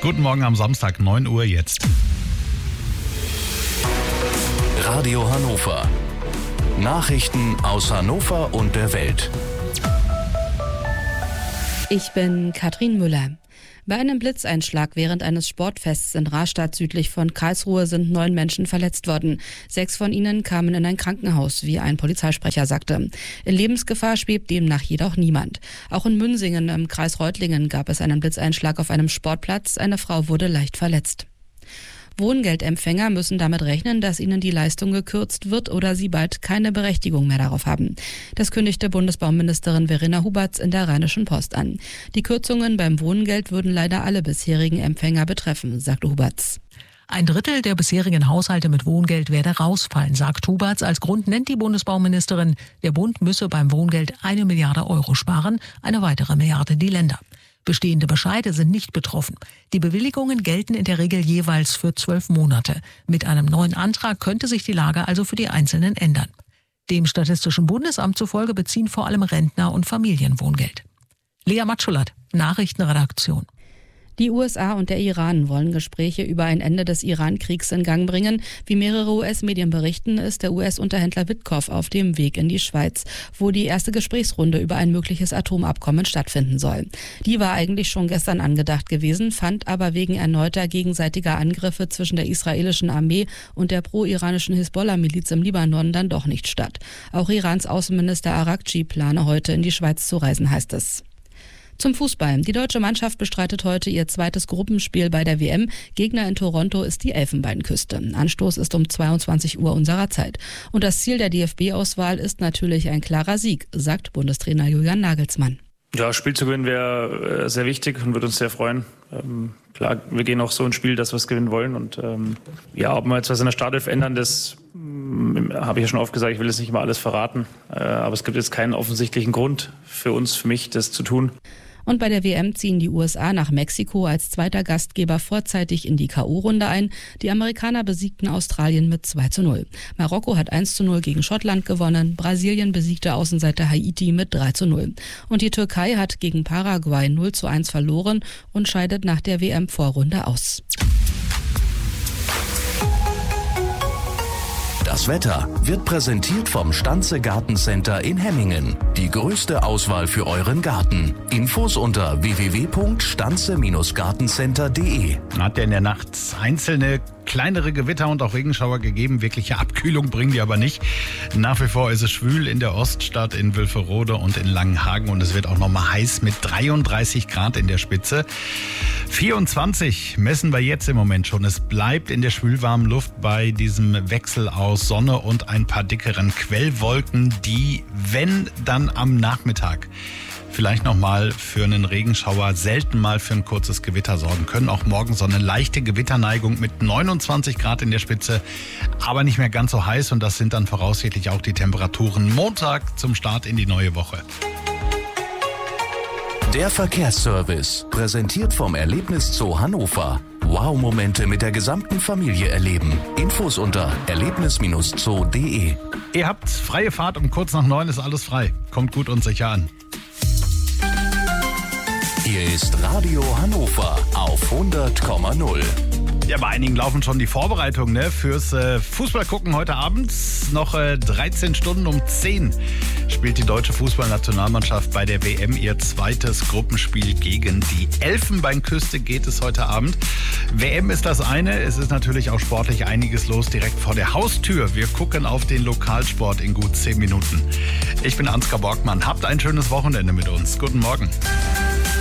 Guten Morgen am Samstag, 9 Uhr jetzt. Radio Hannover. Nachrichten aus Hannover und der Welt. Ich bin Katrin Müller. Bei einem Blitzeinschlag während eines Sportfests in Rastatt südlich von Karlsruhe sind 9 Menschen verletzt worden. 6 von ihnen kamen in ein Krankenhaus, wie ein Polizeisprecher sagte. In Lebensgefahr schwebt demnach jedoch niemand. Auch in Münsingen im Kreis Reutlingen gab es einen Blitzeinschlag auf einem Sportplatz. Eine Frau wurde leicht verletzt. Wohngeldempfänger müssen damit rechnen, dass ihnen die Leistung gekürzt wird oder sie bald keine Berechtigung mehr darauf haben. Das kündigte Bundesbauministerin Verena Huberts in der Rheinischen Post an. Die Kürzungen beim Wohngeld würden leider alle bisherigen Empfänger betreffen, sagte Huberts. Ein Drittel der bisherigen Haushalte mit Wohngeld werde rausfallen, sagt Huberts. Als Grund nennt die Bundesbauministerin, der Bund müsse beim Wohngeld 1 Milliarde Euro sparen, eine weitere Milliarde die Länder. Bestehende Bescheide sind nicht betroffen. Die Bewilligungen gelten in der Regel jeweils für 12 Monate. Mit einem neuen Antrag könnte sich die Lage also für die Einzelnen ändern. Dem Statistischen Bundesamt zufolge beziehen vor allem Rentner und Familien Wohngeld. Lea Matschulat, Nachrichtenredaktion. Die USA und der Iran wollen Gespräche über ein Ende des Iran-Kriegs in Gang bringen. Wie mehrere US-Medien berichten, ist der US-Unterhändler Witkow auf dem Weg in die Schweiz, wo die erste Gesprächsrunde über ein mögliches Atomabkommen stattfinden soll. Die war eigentlich schon gestern angedacht gewesen, fand aber wegen erneuter gegenseitiger Angriffe zwischen der israelischen Armee und der pro-iranischen Hisbollah-Miliz im Libanon dann doch nicht statt. Auch Irans Außenminister Araghchi plane heute in die Schweiz zu reisen, heißt es. Zum Fußball. Die deutsche Mannschaft bestreitet heute ihr zweites Gruppenspiel bei der WM. Gegner in Toronto ist die Elfenbeinküste. Anstoß ist um 22 Uhr unserer Zeit. Und das Ziel der DFB-Auswahl ist natürlich ein klarer Sieg, sagt Bundestrainer Julian Nagelsmann. Ja, Spiel zu gewinnen wäre sehr wichtig und würde uns sehr freuen. Klar, wir gehen auch so ins Spiel, dass wir es gewinnen wollen. Und ob wir jetzt was in der Startelf ändern, das habe ich ja schon oft gesagt, ich will jetzt nicht mal alles verraten. Aber es gibt jetzt keinen offensichtlichen Grund für uns, für mich, das zu tun. Und bei der WM ziehen die USA nach Mexiko als zweiter Gastgeber vorzeitig in die K.O.-Runde ein. Die Amerikaner besiegten Australien mit 2:0. Marokko hat 1:0 gegen Schottland gewonnen. Brasilien besiegte Außenseiter Haiti mit 3:0. Und die Türkei hat gegen Paraguay 0:1 verloren und scheidet nach der WM-Vorrunde aus. Das Wetter wird präsentiert vom Stanze Gartencenter in Hemmingen. Die größte Auswahl für euren Garten. Infos unter www.stanze-gartencenter.de. Hat ja in der Nacht einzelne kleinere Gewitter und auch Regenschauer gegeben. Wirkliche Abkühlung bringen die aber nicht. Nach wie vor ist es schwül in der Oststadt, in Wülferode und in Langenhagen. Und es wird auch nochmal heiß mit 33 Grad in der Spitze. 24 messen wir jetzt im Moment schon. Es bleibt in der schwülwarmen Luft bei diesem Wechsel aus Sonne und ein paar dickeren Quellwolken, die, wenn dann am Nachmittag vielleicht nochmal für einen Regenschauer, selten mal für ein kurzes Gewitter sorgen können. Auch morgen so eine leichte Gewitterneigung mit 29 Grad in der Spitze, aber nicht mehr ganz so heiß. Und das sind dann voraussichtlich auch die Temperaturen Montag zum Start in die neue Woche. Der Verkehrsservice, präsentiert vom Erlebniszoo Hannover. Wow-Momente mit der gesamten Familie erleben. Infos unter erlebnis-zoo.de. Ihr habt freie Fahrt, um kurz nach 9 ist alles frei. Kommt gut und sicher an. Hier ist Radio Hannover auf 100,0. Ja, bei einigen laufen schon die Vorbereitungen fürs Fußballgucken heute Abend. Noch 13 Stunden um 10 spielt die deutsche Fußballnationalmannschaft bei der WM ihr zweites Gruppenspiel gegen die Elfenbeinküste geht es heute Abend. WM ist das eine, es ist natürlich auch sportlich einiges los direkt vor der Haustür. Wir gucken auf den Lokalsport in gut 10 Minuten. Ich bin Ansgar Borgmann, habt ein schönes Wochenende mit uns. Guten Morgen.